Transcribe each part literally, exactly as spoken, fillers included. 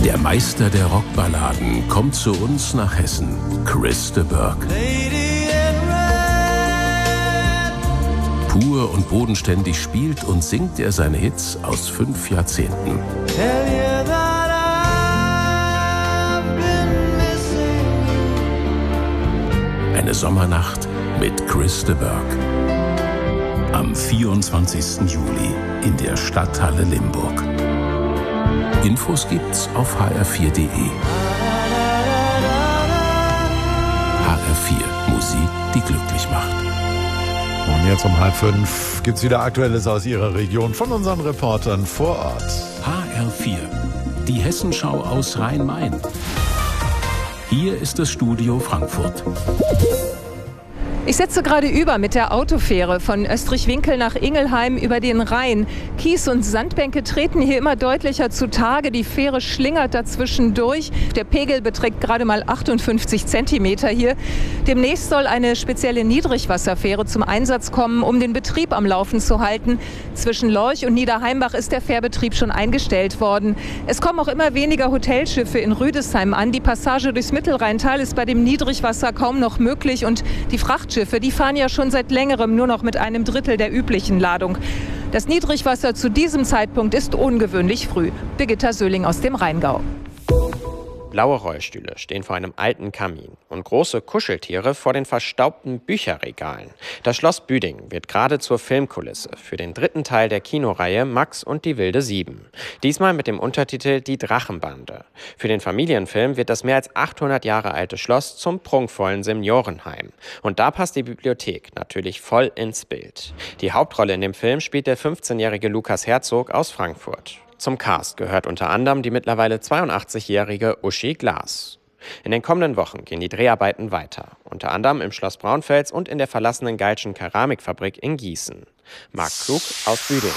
Der Meister der Rockballaden kommt zu uns nach Hessen, Chris de Burgh. Pur und bodenständig spielt und singt er seine Hits aus fünf Jahrzehnten. Eine Sommernacht mit Chris de Burgh. Am vierundzwanzigsten Juli in der Stadthalle Limburg. Infos gibt's auf h r vier punkt d e. H R vier, Musik, die glücklich macht. Und jetzt um halb fünf gibt's wieder Aktuelles aus Ihrer Region von unseren Reportern vor Ort. H R vier, die Hessenschau aus Rhein-Main. Hier ist das Studio Frankfurt. Ich setze gerade über mit der Autofähre von Österreich-Winkel nach Ingelheim über den Rhein. Kies und Sandbänke treten hier immer deutlicher zutage. Die Fähre schlingert dazwischen durch. Der Pegel beträgt gerade mal achtundfünfzig Zentimeter hier. Demnächst soll eine spezielle Niedrigwasserfähre zum Einsatz kommen, um den Betrieb am Laufen zu halten. Zwischen Lorch und Niederheimbach ist der Fährbetrieb schon eingestellt worden. Es kommen auch immer weniger Hotelschiffe in Rüdesheim an. Die Passage durchs Mittelrheintal ist bei dem Niedrigwasser kaum noch möglich und die Frachtschiffe Die fahren ja schon seit längerem nur noch mit einem Drittel der üblichen Ladung. Das Niedrigwasser zu diesem Zeitpunkt ist ungewöhnlich früh. Birgitta Söhling aus dem Rheingau. Blaue Rollstühle stehen vor einem alten Kamin und große Kuscheltiere vor den verstaubten Bücherregalen. Das Schloss Büdingen wird gerade zur Filmkulisse für den dritten Teil der Kinoreihe Max und die wilde Sieben. Diesmal mit dem Untertitel Die Drachenbande. Für den Familienfilm wird das mehr als achthundert Jahre alte Schloss zum prunkvollen Seniorenheim. Und da passt die Bibliothek natürlich voll ins Bild. Die Hauptrolle in dem Film spielt der fünfzehnjährige Lukas Herzog aus Frankfurt. Zum Cast gehört unter anderem die mittlerweile zweiundachtzigjährige Uschi Glas. In den kommenden Wochen gehen die Dreharbeiten weiter, unter anderem im Schloss Braunfels und in der verlassenen Geilschen Keramikfabrik in Gießen. Marc Klug aus Büdingen.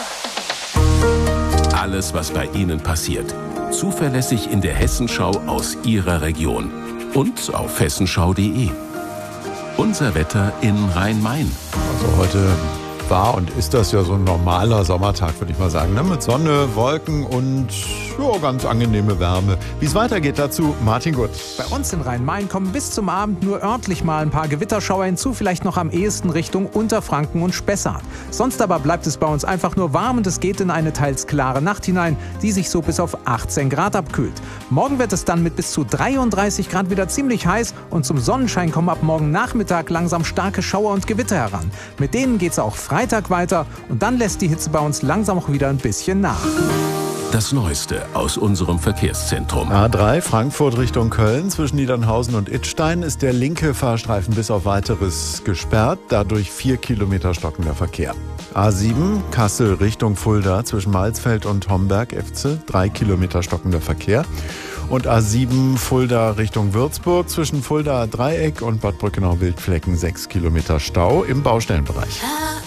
Alles, was bei Ihnen passiert, zuverlässig in der Hessenschau aus Ihrer Region und auf hessenschau punkt d e. Unser Wetter in Rhein-Main. Also heute war und ist das ja so ein normaler Sommertag, würde ich mal sagen, ne? Mit Sonne, Wolken und ja, ganz angenehme Wärme. Wie es weitergeht dazu, Martin Gutt. Bei uns in Rhein-Main kommen bis zum Abend nur örtlich mal ein paar Gewitterschauer hinzu, vielleicht noch am ehesten Richtung Unterfranken und Spessart. Sonst aber bleibt es bei uns einfach nur warm und es geht in eine teils klare Nacht hinein, die sich so bis auf achtzehn Grad abkühlt. Morgen wird es dann mit bis zu dreiunddreißig Grad wieder ziemlich heiß und zum Sonnenschein kommen ab morgen Nachmittag langsam starke Schauer und Gewitter heran. Mit denen geht es auch Freitag weiter und dann lässt die Hitze bei uns langsam auch wieder ein bisschen nach. Das Neueste aus unserem Verkehrszentrum. A drei Frankfurt Richtung Köln. Zwischen Niedernhausen und Idstein ist der linke Fahrstreifen bis auf Weiteres gesperrt. Dadurch vier Kilometer stockender Verkehr. A sieben Kassel Richtung Fulda zwischen Malsfeld und Homberg-Efze. Drei Kilometer stockender Verkehr. Und A sieben Fulda Richtung Würzburg zwischen Fulda Dreieck und Bad Brückenau-Wildflecken. Sechs Kilometer Stau im Baustellenbereich.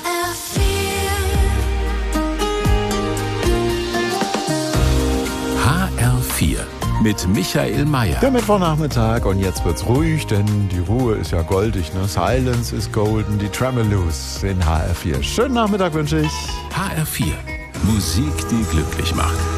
H R vier mit Michael Mayer. Der Mittwochnachmittag und jetzt wird's ruhig, denn die Ruhe ist ja goldig, ne? Silence is golden, die Tremeloos in H R vier. Schönen Nachmittag wünsche ich. H R vier, Musik, die glücklich macht.